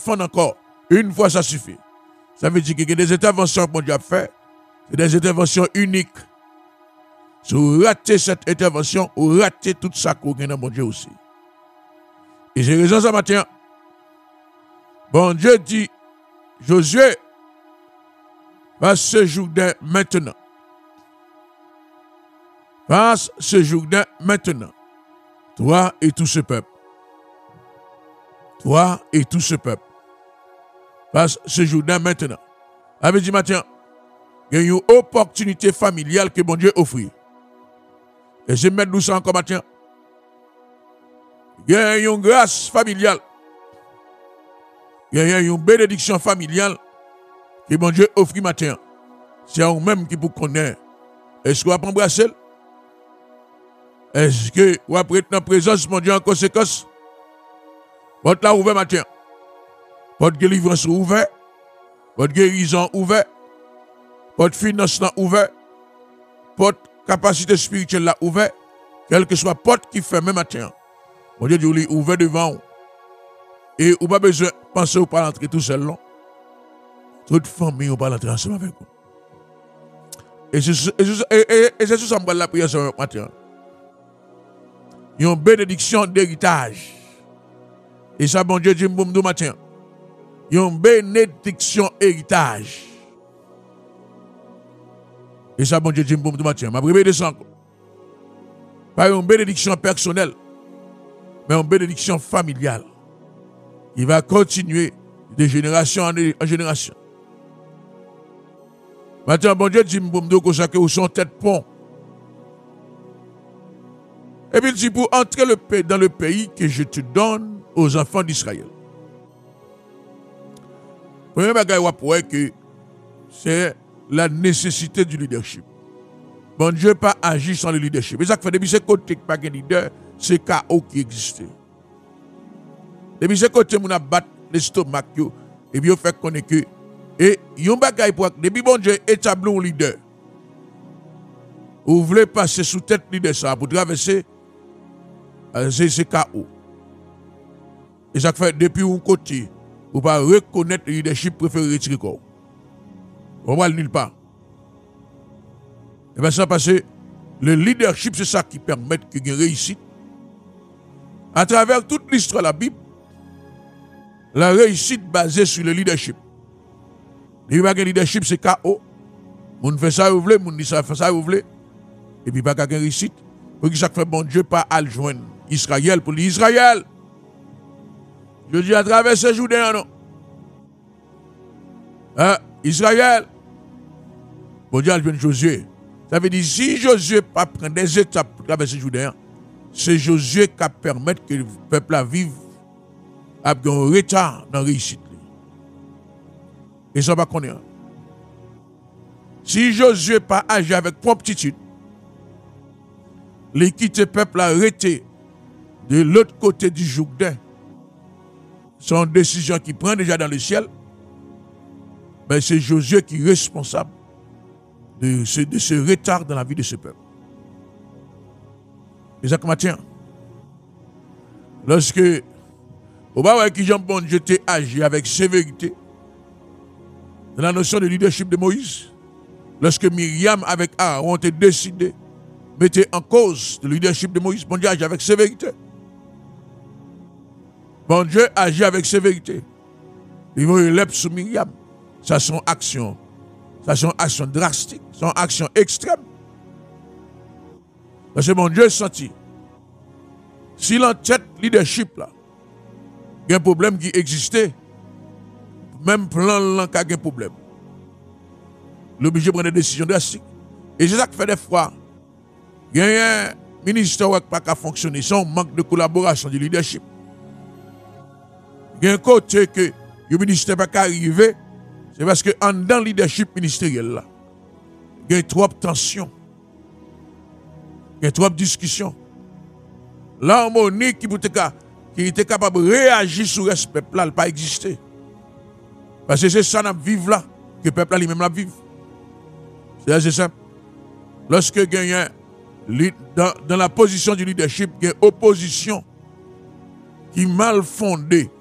défendre encore. Une fois, ça suffit. Ça veut dire qu'il y a des interventions que mon Dieu a fait. C'est des interventions uniques. Si vous ratez cette intervention, vous ratez tout ça qu'on a dans mon Dieu aussi. Et j'ai raison ça matin. Bon Dieu dit, Josué, passe ce Jourdain maintenant. Passe ce Jourdain maintenant. Toi et tout ce peuple. Toi et tout ce peuple. Passe ce Jourdain maintenant. Avait dit matin, il y a une opportunité familiale que bon Dieu offre. Et je mets nous ça encore matin. Il y a une grâce familiale. Il y a une bénédiction familiale que bon Dieu offre matin. C'est à vous-même qui vous connaît. Est-ce que vous pouvez embrasser? Est-ce que vous pouvez être dans la présence de mon Dieu en conséquence? Votre là ouvert matin. Votre délivrance ouvert. Votre guérison ouvert. Votre financement ouvert. Votre capacité spirituelle là ouvert. Quelle que soit la porte qui ferme matin. Mon Dieu dit ouvert devant vous. Et vous n'avez pas besoin de penser ou pas entrer tout seul. Non? Toute famille ou pas entrer ensemble avec vous. Et c'est ça que la prière ce matin. Il y a une bénédiction d'héritage. Et ça, bon Dieu dit bon matin. Il y a une bénédiction héritage. Et ça, bon Dieu dit bon matin. Ma première descente. Pas une bénédiction personnelle, mais une bénédiction familiale. Il va continuer de génération en génération. Maintenant, bon Dieu dit que vous sont tête pont. Et puis il dit pour entrer dans le pays que je te donne aux enfants d'Israël. Premier bagage que c'est la nécessité du leadership. Bon Dieu pas agir sans le leadership. Et ça fait depuis ce côté pas de leader, c'est chaos qui existe. Depuis ce côté on a battu l'estomac et puis on fait connaître que et yon bagay pour depuis bon Dieu établit un leader. Vous voulez passer sous tête leader ça pour traverser c'est chaos. Et ça fait depuis un côté vous pas reconnaître le leadership préféré retirer quoi. On va le nulle part. Et bien ça parce que le leadership c'est ça qui permet que vous réussite. À travers toute l'histoire de la Bible, la réussite basée sur le leadership. Le leadership c'est chaos. Moun fait ça vous voulez, moun dit ça fait ça vous voulez. Et puis pas qu'à réussite. Pour que ça fait bon Dieu pas à joindre Israël pour l'Israël. Je dis à travers ces jours non. Israël. Bon Dieu a joindre Josué. Ça veut dire si Josué pas prendre des étapes pour traverser Jourdain, c'est Josué qui permet que le peuple vive avec un retard dans la réussite. Et ça va connaître. Si Josué pas agi avec promptitude, l'équipe du peuple a arrêté de l'autre côté du Jourdain, son décision qui prend déjà dans le ciel, ben c'est Josué qui est responsable de ce retard dans la vie de ce peuple. Et ça matin, lorsque au bas qui Jean bon Dieu t'ai agi avec sévérité dans la notion de leadership de Moïse, lorsque Myriam avec Aaron ont décidé mettre en cause le leadership de Moïse, bon Dieu agit avec sévérité. Bon Dieu agit avec sévérité. Il va élève sur Myriam. Ça sont actions. Ça sont actions drastiques. Ça sont actions extrêmes. Parce que mon Dieu senti. Si l'entête leadership là, il y a un problème qui existait, même plan là qui a un problème. L'obligé de prendre des décisions drastiques. Et c'est ça qui fait des fois. Il y a un ministère qui n'a pas fonctionné sans manque de collaboration du leadership. Il y a un côté que le ministère n'a pas arrivé, c'est parce que dans le leadership ministériel, là, il y a trop de tension, il y a trop de discussion. L'harmonie qui était capable de réagir sur ce peuple-là, elle n'a pas existé. Parce que c'est ça qu'on vit là, que le peuple lui-même la vive. C'est assez simple. Lorsque il y a dans la position du leadership, il y a une opposition qui est mal fondée